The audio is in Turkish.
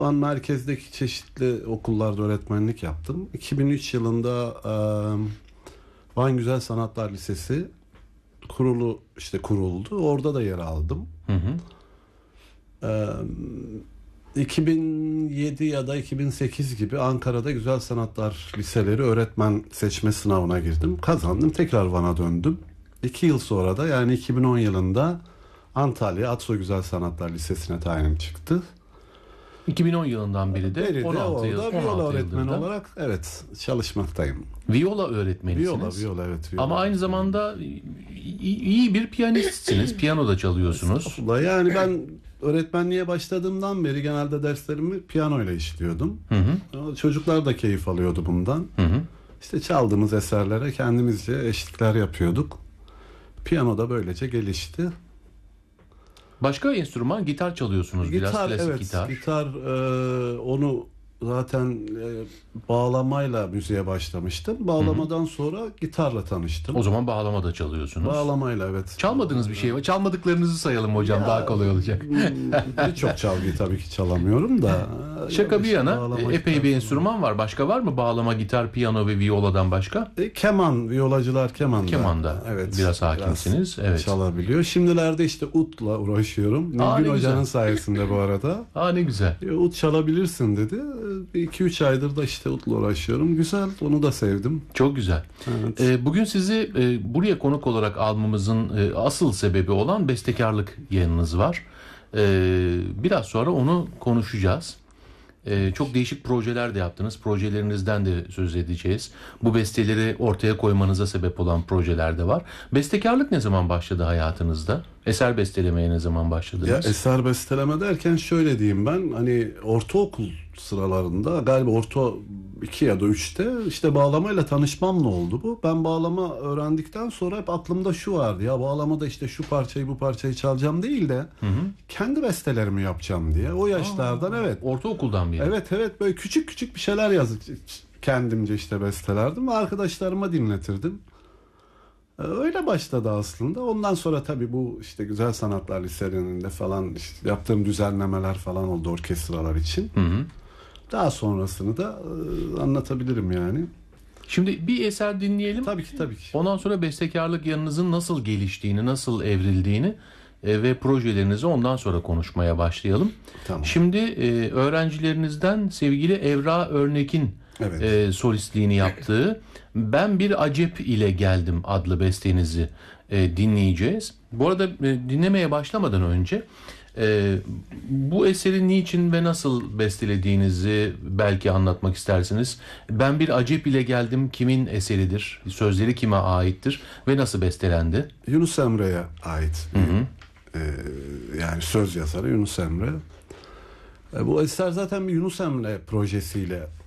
Van merkezdeki çeşitli okullarda öğretmenlik yaptım. 2003 yılında Van Güzel Sanatlar Lisesi kuruldu. Orada da yer aldım. Hı hı. 2007 ya da 2008 gibi Ankara'da Güzel Sanatlar Liseleri öğretmen seçme sınavına girdim. Kazandım. Tekrar Van'a döndüm. 2 yıl sonra da, yani 2010 yılında Antalya Atso Güzel Sanatlar Lisesi'ne tayinim çıktı. 2010 yılından beri de 16 orada viola öğretmeni yıldır da olarak çalışmaktayım. viola öğretmenisiniz. Viola evet. Viola. Ama aynı zamanda iyi bir piyanistsiniz. Piyano da çalıyorsunuz. Estağfurullah. Yani ben öğretmenliğe başladığımdan beri genelde derslerimi piyanoyla işliyordum. Hı hı. Çocuklar da keyif alıyordu bundan. Hı hı. İşte çaldığımız eserlere kendimizce eşlikler yapıyorduk. Piyano da böylece gelişti. Başka enstrüman, gitar çalıyorsunuz biraz, klasik gitar. Gitar, onu zaten bağlamayla müziğe başlamıştım. Bağlamadan sonra gitarla tanıştım. O zaman bağlama da çalıyorsunuz. Bağlamayla, evet. Çalmadığınız bir şey var. Çalmadıklarınızı sayalım hocam, daha kolay olacak. Birçok çalgıyı tabii ki çalamıyorum da. Şaka bir yana bağlama, epey gitar, bir enstrüman var. Başka var mı? Bağlama, gitar, piyano ve violadan başka? Keman, violacılar Kemanda evet, biraz hakimsiniz. Evet. Çalabiliyor. Şimdilerde işte utla uğraşıyorum. Nilgün Hoca'nın sayesinde bu arada. Ne güzel. Ut çalabilirsin dedi. 2-3 aydır da işte utla uğraşıyorum. Güzel, onu da sevdim. Çok güzel. Evet. Bugün sizi buraya konuk olarak almamızın asıl sebebi olan bestekarlık yanınız var. Biraz sonra onu konuşacağız. Çok değişik projeler de yaptınız. Projelerinizden de söz edeceğiz. Bu besteleri ortaya koymanıza sebep olan projeler de var. Bestekarlık ne zaman başladı hayatınızda? Eser bestelemeye ne zaman başladınız? Ya eser besteleme derken şöyle diyeyim ben. Hani ortaokul sıralarında, galiba orta 2 ya da 3'te işte bağlamayla tanışmamla oldu bu. Ben bağlama öğrendikten sonra hep aklımda şu vardı. Ya bağlamada işte şu parçayı bu parçayı çalacağım değil de kendi bestelerimi yapacağım diye. O yaşlardan evet. Ortaokuldan beri. Evet böyle küçük küçük bir şeyler yazıp kendimce işte bestelerdim ve arkadaşlarıma dinletirdim. Öyle başladı aslında. Ondan sonra tabii bu işte Güzel Sanatlar Liselerinde falan işte yaptığım düzenlemeler falan oldu orkestralar için. Daha sonrasını da anlatabilirim yani. Şimdi bir eser dinleyelim. Tabii ki. Ondan sonra bestekarlık yanınızın nasıl geliştiğini, nasıl evrildiğini ve projelerinizi ondan sonra konuşmaya başlayalım. Tamam. Şimdi öğrencilerinizden sevgili Evra Örnek'in solistliğini yaptığı Ben Bir Acep ile Geldim adlı bestenizi dinleyeceğiz. Bu arada dinlemeye başlamadan önce bu eseri niçin ve nasıl bestelediğinizi belki anlatmak istersiniz. Ben Bir Acep ile Geldim kimin eseridir? Sözleri kime aittir ve nasıl bestelendi? Yunus Emre'ye ait. Yani söz yazarı Yunus Emre. Bu eser zaten bir Yunus Emre projesiyle